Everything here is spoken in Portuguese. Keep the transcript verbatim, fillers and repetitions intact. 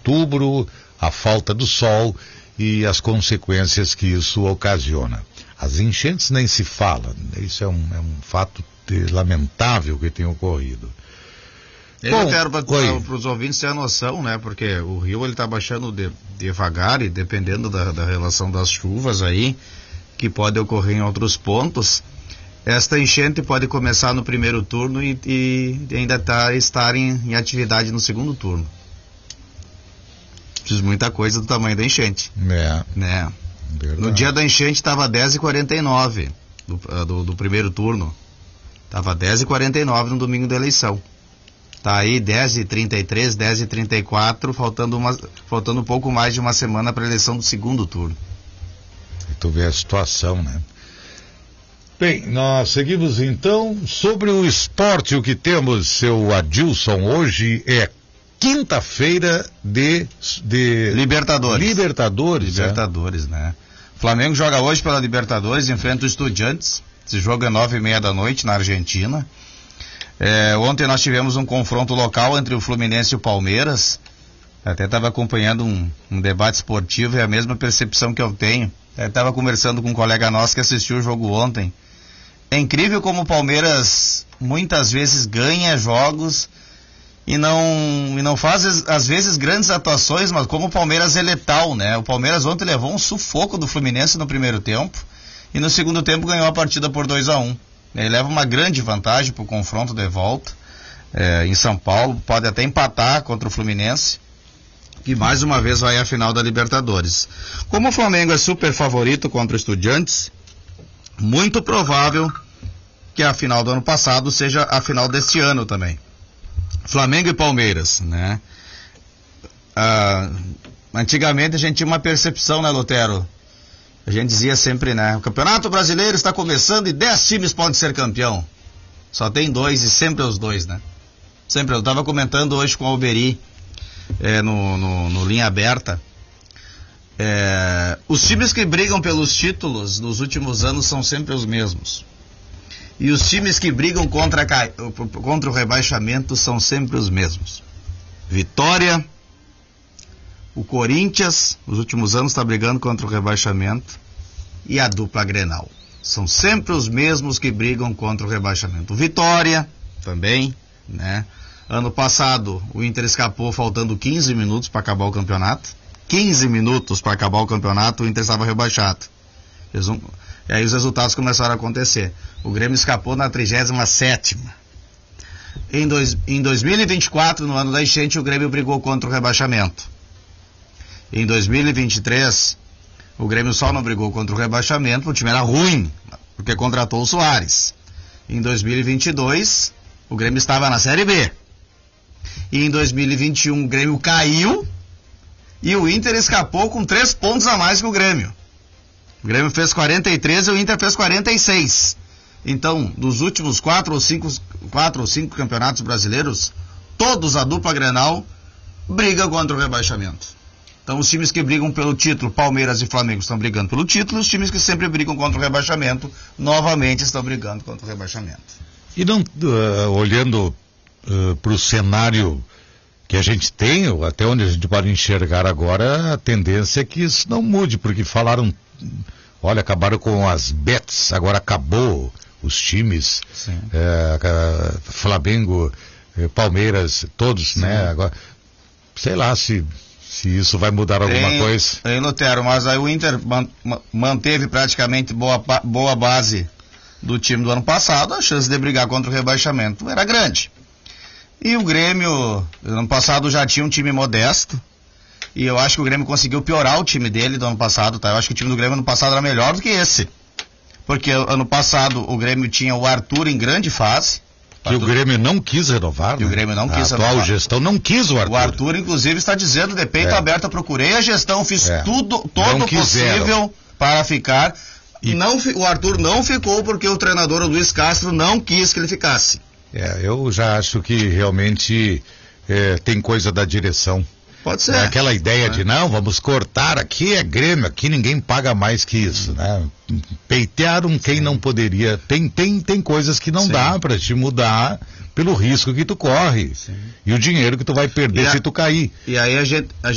outubro, a falta do sol e as consequências que isso ocasiona. As enchentes nem se fala, isso é um, é um fato lamentável que tem ocorrido. Eu quero para os ouvintes ter a noção, né? Porque o rio ele está baixando de, devagar e dependendo da, da relação das chuvas aí, que pode ocorrer em outros pontos, esta enchente pode começar no primeiro turno e, e ainda tá, estar em, em atividade no segundo turno. Diz muita coisa do tamanho da enchente. É. Né? No dia da enchente estava dez e quarenta e nove do, do, do primeiro turno. Estava dez e quarenta e nove no domingo da eleição. Tá aí dez e trinta e três, dez e trinta e quatro, faltando, uma, faltando um pouco mais de uma semana para a eleição do segundo turno. E tu vê a situação, né? Bem, nós seguimos então sobre o esporte. O que temos, seu Adilson, hoje é quinta-feira de, de... Libertadores. Libertadores, Libertadores, é? né? Flamengo joga hoje pela Libertadores, enfrenta o Estudiantes. Esse jogo é nove e meia da noite na Argentina. É, ontem nós tivemos um confronto local entre o Fluminense e o Palmeiras. Até estava acompanhando um, um debate esportivo e a mesma percepção que eu tenho. Estava conversando com um colega nosso que assistiu o jogo ontem. É incrível como o Palmeiras muitas vezes ganha jogos e não, e não faz às vezes grandes atuações, mas como o Palmeiras é letal, né? O Palmeiras ontem levou um sufoco do Fluminense no primeiro tempo e no segundo tempo ganhou a partida por dois a um. Ele leva uma grande vantagem para o confronto de volta é, em São Paulo, pode até empatar contra o Fluminense e mais uma vez vai à final da Libertadores. Como o Flamengo é super favorito contra o Estudiantes, muito provável que a final do ano passado seja a final deste ano também. Flamengo e Palmeiras, né? Ah, antigamente a gente tinha uma percepção, né, Lotero? A gente dizia sempre, né? O Campeonato Brasileiro está começando e dez times podem ser campeão. Só tem dois e sempre os dois, né? Sempre. Eu estava comentando hoje com o Alberi é, no, no, no Linha Aberta. É, os times que brigam pelos títulos nos últimos anos são sempre os mesmos. E os times que brigam contra, a, contra o rebaixamento são sempre os mesmos. Vitória, o Corinthians, nos últimos anos está brigando contra o rebaixamento, e a dupla Grenal. São sempre os mesmos que brigam contra o rebaixamento. Vitória, também, né? Ano passado, o Inter escapou faltando quinze minutos para acabar o campeonato. quinze minutos para acabar o campeonato, o Inter estava rebaixado. E aí os resultados começaram a acontecer. O Grêmio escapou na trigésima sétima. Em, dois, em dois mil e vinte e quatro, no ano da enchente, o Grêmio brigou contra o rebaixamento. Em dois mil e vinte e três, o Grêmio só não brigou contra o rebaixamento, o time era ruim, porque contratou o Soares. Em dois mil e vinte e dois, o Grêmio estava na Série B. E em dois mil e vinte e um, o Grêmio caiu e o Inter escapou com três pontos a mais que o Grêmio. O Grêmio fez quarenta e três e o Inter fez quarenta e seis. Então, dos últimos quatro ou cinco, quatro ou cinco campeonatos brasileiros, todos a dupla Grenal briga contra o rebaixamento. Então, os times que brigam pelo título, Palmeiras e Flamengo, estão brigando pelo título, os times que sempre brigam contra o rebaixamento, novamente estão brigando contra o rebaixamento. E não, uh, olhando uh, para o cenário que a gente tem, até onde a gente pode enxergar agora, a tendência é que isso não mude, porque falaram, olha, acabaram com as bets, agora acabou os times, é, Flamengo, Palmeiras, todos, Sim. né? Agora, sei lá se, se isso vai mudar alguma tem, coisa. Tem, Lotero, mas aí o Inter manteve praticamente boa, boa base do time do ano passado, a chance de brigar contra o rebaixamento era grande. E o Grêmio, ano passado já tinha um time modesto, e eu acho que o Grêmio conseguiu piorar o time dele do ano passado, tá? Eu acho que o time do Grêmio ano passado era melhor do que esse. Porque ano passado o Grêmio tinha o Arthur em grande fase. Que o Grêmio não quis renovar, que né? o Grêmio não quis renovar. A atual gestão não quis o Arthur. O Arthur, inclusive, está dizendo de peito é. aberto, eu procurei a gestão, fiz é. tudo, todo o possível para ficar. E não, o Arthur não ficou porque o treinador o Luiz Castro não quis que ele ficasse. É, eu já acho que realmente é, tem coisa da direção. Pode ser. É aquela ideia é. de, não, vamos cortar, aqui é Grêmio, aqui ninguém paga mais que isso, né? Peitearam quem Sim. não poderia. Tem, tem, tem coisas que não Sim. dá pra te mudar pelo risco que tu corre. Sim. E o dinheiro que tu vai perder a, se tu cair. E aí a gente, a